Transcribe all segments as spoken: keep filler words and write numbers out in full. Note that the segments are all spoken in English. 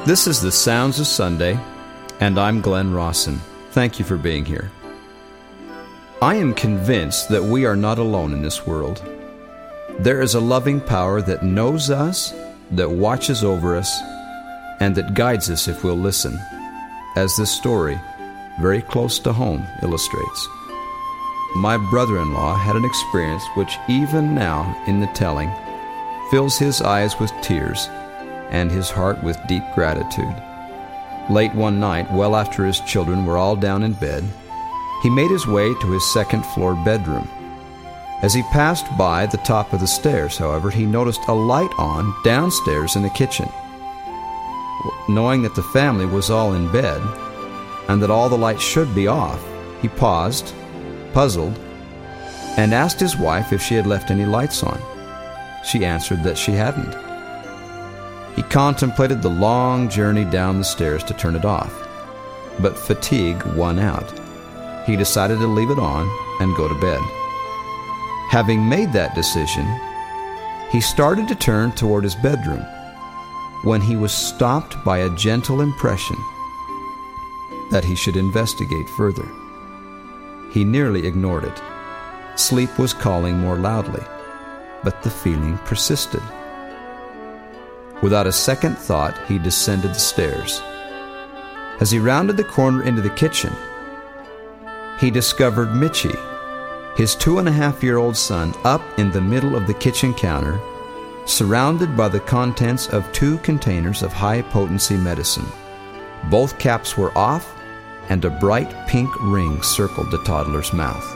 This is the Sounds of Sunday, and I'm Glenn Rawson. Thank you for being here. I am convinced that we are not alone in this world. There is a loving power that knows us, that watches over us, and that guides us if we'll listen, as this story, very close to home, illustrates. My brother-in-law had an experience which even now, in the telling, fills his eyes with tears and his heart with deep gratitude. Late one night, well after his children were all down in bed, he made his way to his second-floor bedroom. As he passed by the top of the stairs, however, he noticed a light on downstairs in the kitchen. Knowing that the family was all in bed and that all the lights should be off, he paused, puzzled, and asked his wife if she had left any lights on. She answered that she hadn't. He contemplated the long journey down the stairs to turn it off, but fatigue won out. He decided to leave it on and go to bed. Having made that decision, he started to turn toward his bedroom when he was stopped by a gentle impression that he should investigate further. He nearly ignored it. Sleep was calling more loudly, but the feeling persisted. Without a second thought, he descended the stairs. As he rounded the corner into the kitchen, he discovered Mitchie, his two-and-a-half-year-old son, up in the middle of the kitchen counter, surrounded by the contents of two containers of high-potency medicine. Both caps were off, and a bright pink ring circled the toddler's mouth.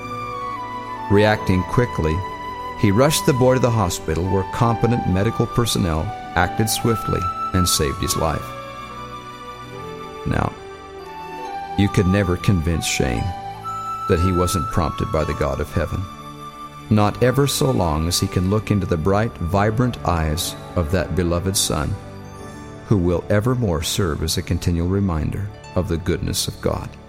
Reacting quickly, he rushed the boy to the hospital where competent medical personnel acted swiftly and saved his life. Now, you could never convince Shane that he wasn't prompted by the God of heaven, not ever so long as he can look into the bright, vibrant eyes of that beloved son, who will evermore serve as a continual reminder of the goodness of God.